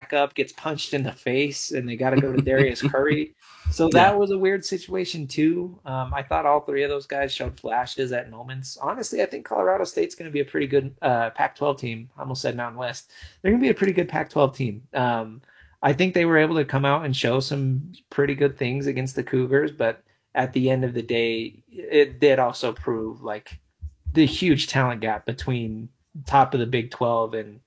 backup gets punched in the face, and they got to go to Darius Curry. So Yeah. that was a weird situation too. I thought all three of those guys showed flashes at moments. Honestly, I think Colorado State's going to be a pretty good Pac-12 team. I almost said Mountain West. They're going to be a pretty good Pac-12 team. I think they were able to come out and show some pretty good things against the Cougars, but at the end of the day, it did also prove like the huge talent gap between top of the Big 12 and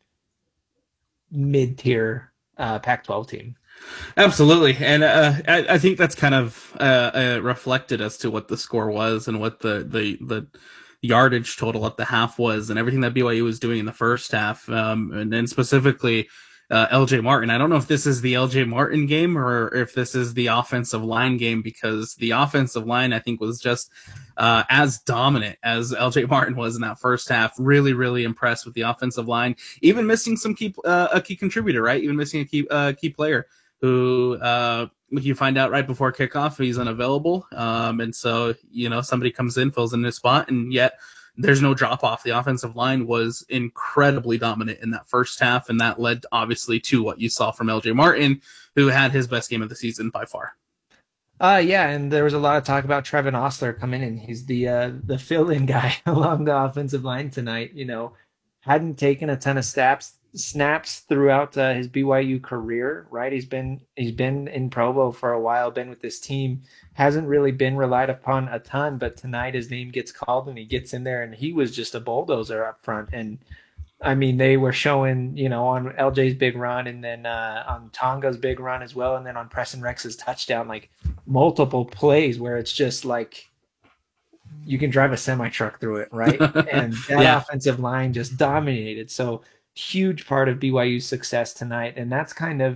mid-tier Pac-12 team. Absolutely, and I think that's kind of reflected as to what the score was and what the yardage total at the half was, and everything that BYU was doing in the first half, and then specifically LJ Martin. I don't know if this is the LJ Martin game or if this is the offensive line game, because the offensive line I think was just as dominant as LJ Martin was in that first half. Really, really impressed with the offensive line, even missing some a key contributor, right? Even missing a key player who you find out right before kickoff he's unavailable, and so somebody comes in, fills in his spot, and yet there's no drop off. The offensive line was incredibly dominant in that first half, and that led obviously to what you saw from LJ Martin, who had his best game of the season by far. Yeah, and there was a lot of talk about Trevin Ostler coming in. He's the fill-in guy along the offensive line tonight. Hadn't taken a ton of snaps throughout his BYU career, right? He's been in Provo for a while, been with this team, hasn't really been relied upon a ton, but tonight his name gets called and he gets in there and he was just a bulldozer up front. And I mean, they were showing, on LJ's big run and then on Tonga's big run as well, and then on Preston Rex's touchdown, like multiple plays where it's just like you can drive a semi truck through it, right? And that Yeah, offensive line just dominated. So huge part of BYU's success tonight, and that's kind of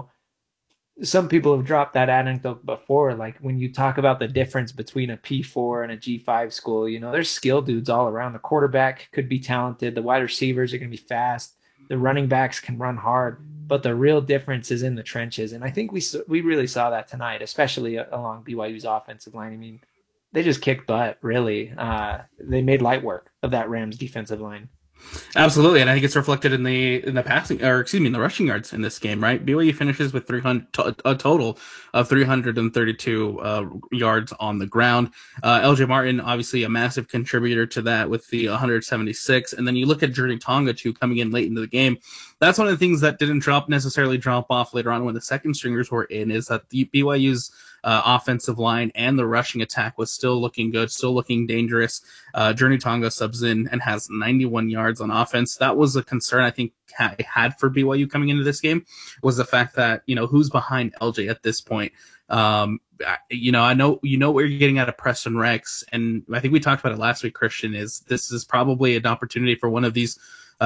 some people have dropped that anecdote before. Like when you talk about the difference between a P4 and a G5 school, there's skill dudes all around. The quarterback could be talented. The wide receivers are going to be fast. The running backs can run hard, but the real difference is in the trenches. And I think we really saw that tonight, especially along BYU's offensive line. I mean, they just kicked butt, really. They made light work of that Rams defensive line. absolutely, and I think it's reflected in the passing, or excuse me, in the rushing yards in this game. Right, BYU finishes with 300, a total of 332 yards on the ground. LJ Martin, obviously a massive contributor to that with the 176, and then you look at Journey Tonga too, coming in late into the game. That's one of the things that didn't necessarily drop off later on when the second stringers were in, is that the BYU's offensive line and the rushing attack was still looking good, still looking dangerous. Journey Tonga subs in and has 91 yards on offense. That was a concern I think I had for BYU coming into this game, was the fact that, who's behind LJ at this point. I know what you're getting out of Preston Rex, and I think we talked about it last week, Christian, is this is probably an opportunity for one of these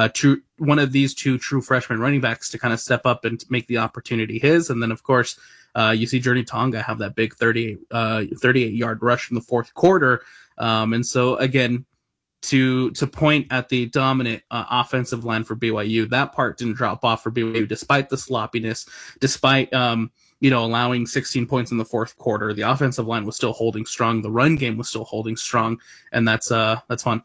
two true freshman running backs to kind of step up and make the opportunity his. And then of course you see Journey Tonga have that big 38 yard rush in the fourth quarter. And so again, to point at the dominant offensive line for BYU, that part didn't drop off for BYU despite the sloppiness, despite allowing 16 points in the fourth quarter. The offensive line was still holding strong. The run game was still holding strong, and that's fun.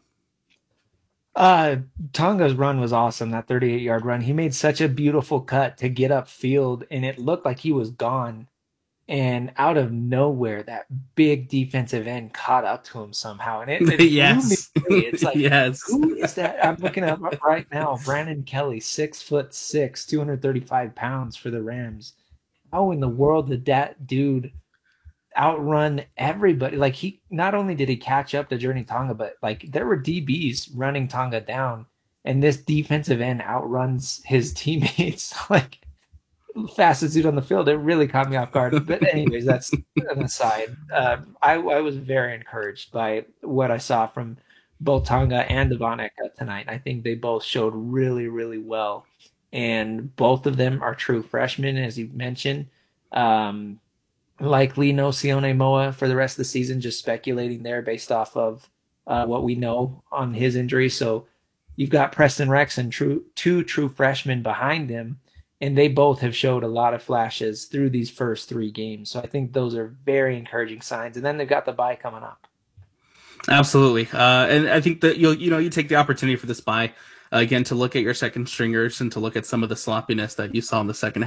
Tonga's run was awesome. That 38-yard run. He made such a beautiful cut to get upfield, and it looked like he was gone. And out of nowhere, that big defensive end caught up to him somehow, and it blew me Yes. away. It's like, Yes. who is that? I'm looking up right now. Brandon Kelly, 6'6", 235 pounds for the Rams. How in the world did that dude outrun everybody? Like, he not only did he catch up to Journey Tonga, but like there were DBs running Tonga down, and this defensive end outruns his teammates like fastest dude on the field. It really caught me off guard. But anyways, that's an aside. I was very encouraged by what I saw from both Tonga and Devonic tonight. I think they both showed really, really well, and both of them are true freshmen, as you mentioned. Um, Likely no Sione Moa for the rest of the season, just speculating there based off of what we know on his injury. So you've got Preston Rex and two true freshmen behind him, and they both have showed a lot of flashes through these first three games. So I think those are very encouraging signs. And then they've got the bye coming up. Absolutely. And I think that you take the opportunity for this bye again to look at your second stringers and to look at some of the sloppiness that you saw in the second